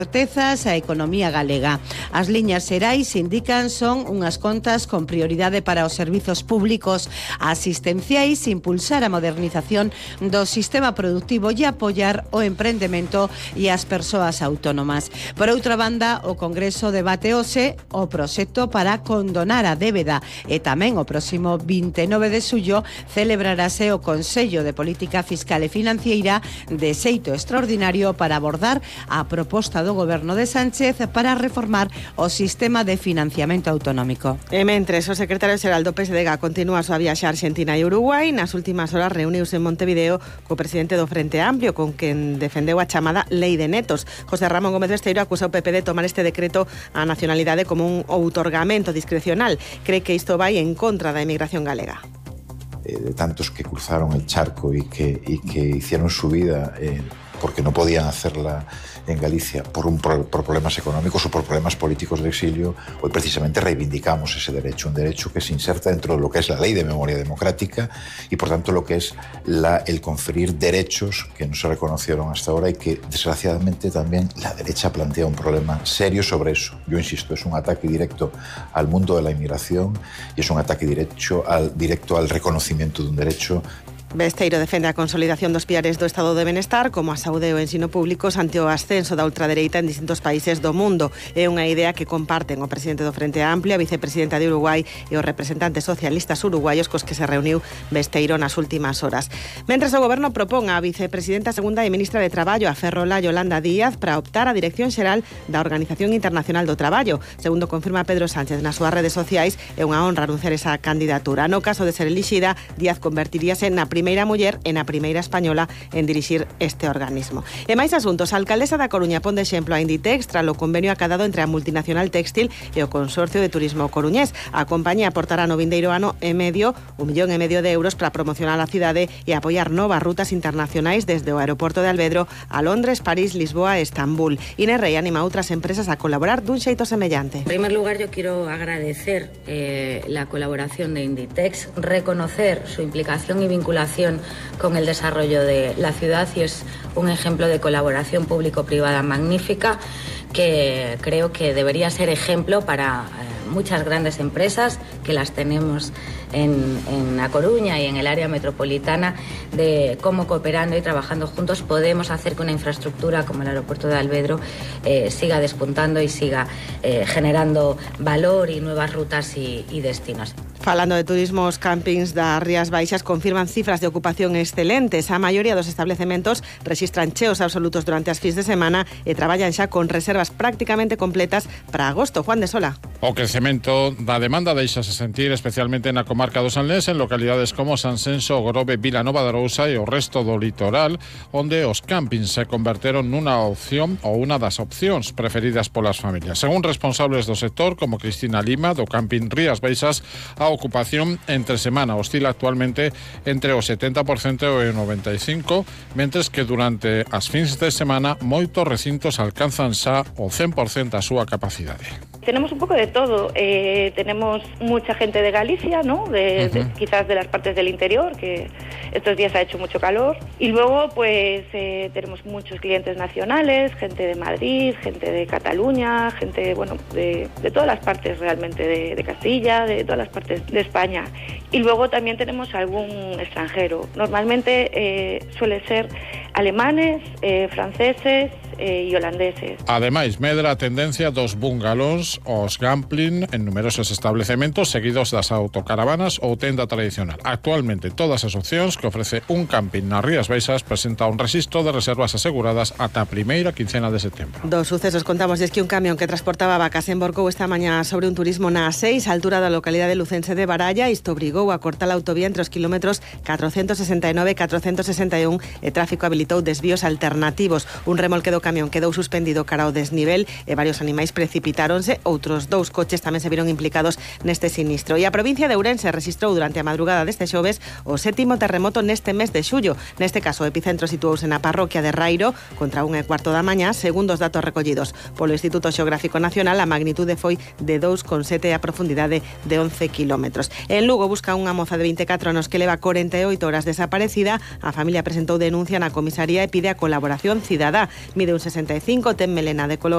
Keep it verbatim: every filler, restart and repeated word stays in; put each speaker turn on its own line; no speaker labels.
certezas a economía galega. As liñas xerais indican son unhas contas con prioridade para os servizos públicos asistenciais, impulsar a modernización do sistema productivo e apoiar o emprendemento e as persoas autónomas. Por outra banda, o Congreso debate hoxe o proxecto para condonar a débeda e tamén o próximo vinte e nove de xullo celebrarase o Consello de Política Fiscal e Financiera de xeito extraordinario para abordar a proposta do Goberno de Sánchez para reformar o sistema de financiamento autonómico.
E mentres, o secretario xeral do P S D G continúa a súa viaxe a Argentina e Uruguai, nas últimas horas reuniuse en Montevideo co presidente do Frente Amplio, con quen defendeu a chamada Lei de Netos. José Ramón Gómez Besteiro acusa o P P de tomar este decreto a nacionalidade como un outorgamento discrecional. Cree que isto vai en contra da emigración galega.
Eh, de tantos que cruzaron el charco y que, y que hicieron su vida eh, porque no podían hacerla en Galicia por, un, por problemas económicos o por problemas políticos de exilio, hoy precisamente reivindicamos ese derecho, un derecho que se inserta dentro de lo que es la Ley de Memoria Democrática y por tanto lo que es la, el conferir derechos que no se reconocieron hasta ahora y que desgraciadamente también la derecha plantea un problema serio sobre eso. Yo insisto, es un ataque directo al mundo de la inmigración y es un ataque directo al, directo al reconocimiento de un derecho.
Besteiro defende a consolidación dos piares do Estado de Benestar como a saúde e o ensino públicos ante o ascenso da ultradereita en distintos países do mundo. É unha idea que comparten o presidente do Frente Amplio, a vicepresidenta de Uruguai e os representantes socialistas uruguaios cos que se reuniu Besteiro nas últimas horas. Mentres o Goberno propón a vicepresidenta segunda e ministra de Traballo, a Ferrola Yolanda Díaz, para optar a dirección xeral da Organización Internacional do Traballo. Segundo confirma Pedro Sánchez nas súas redes sociais, é unha honra anunciar esa candidatura. No caso de ser elixida, Díaz convertiríase na primeira muller e na primeira española en dirixir este organismo. E máis asuntos, a alcaldesa da Coruña pon de exemplo a Inditex tras o convenio acadado entre a multinacional textil e o Consorcio de Turismo Coruñés. A compañía aportará no vindeiro ano e medio un millón e medio de euros para promocionar a cidade e apoiar novas rutas internacionais desde o aeroporto de Alvedro a Londres, París, Lisboa e Estambul. Inés Rey anima a outras empresas a colaborar dun xeito semellante.
En primer lugar, yo quiero agradecer eh, la colaboración de Inditex, reconocer su implicación y vinculación con el desarrollo de la ciudad y es un ejemplo de colaboración público-privada magnífica que creo que debería ser ejemplo para eh, muchas grandes empresas que las tenemos en, en A Coruña y en el área metropolitana, de cómo cooperando y trabajando juntos podemos hacer que una infraestructura como el aeropuerto de Alvedro eh, siga despuntando y siga eh, generando valor y nuevas rutas y, y destinos.
Falando de turismo, os campings das Rías Baixas confirman cifras de ocupación excelentes. A maioría dos establecementos rexistran cheos absolutos durante as fins de semana e traballan xa con reservas prácticamente completas para agosto. Juan de Sola.
O crecemento da demanda deixase sentir especialmente na comarca do Sanlés, en localidades como Sansenso, Grove, Vilanova de Arousa e o resto do litoral, onde os campings se converteron nunha opción ou unha das opcións preferidas polas familias. Según responsables do sector, como Cristina Lima, do camping Rías Baixas, a ocupación entre semana oscila actualmente entre o setenta por cento e o noventa e cinco por cento, mentres que durante as fins de semana moitos recintos alcanzan xa o cen por cento a súa capacidade.
Tenemos un poco de todo. Eh, tenemos mucha gente de Galicia, ¿no? De, uh-huh. de, quizás de las partes del interior, que estos días ha hecho mucho calor. Y luego, pues, eh, tenemos muchos clientes nacionales, gente de Madrid, gente de Cataluña, gente, bueno, de, de todas las partes realmente, de, de Castilla, de todas las partes de España. Y luego también tenemos algún extranjero. Normalmente eh, suele ser alemanes, eh, franceses eh, e holandeses.
Ademais, medra a tendencia dos bungalós, os gambling en numerosos establecementos seguidos das autocaravanas ou tenda tradicional. Actualmente, todas as opcións que ofrece un camping nas Rías Baixas presenta un rexistro de reservas aseguradas ata a primeira quincena de setembro.
Dos sucesos contamos, es que un camión que transportaba vacas emborcou esta mañá sobre un turismo na A seis, a altura da localidade lucense de Baralla, e isto obrigou a cortar a autovía entre os kilómetros catrocentos sesenta e nove e catrocentos sesenta e un e tráfico habilitou desvíos alternativos. Un remolque do camión quedou suspendido cara ao desnivel e varios animais precipitáronse. Outros dous coches tamén se viron implicados neste sinistro. E a provincia de Ourense rexistrou durante a madrugada deste xoves o sétimo terremoto neste mes de xullo. Neste caso, o epicentro situouse na parroquia de Rairo contra un e cuarto da mañá, segundo os datos recollidos polo Instituto Xeográfico Nacional. A magnitude foi de dous coma sete e a profundidade de once kilómetros. En Lugo busca unha moza de vinte e catro anos que leva corenta e oito horas desaparecida. A familia presentou denuncia na comisaría e pide a colaboración cidadá. Mide un sesenta e cinco, ten melena de color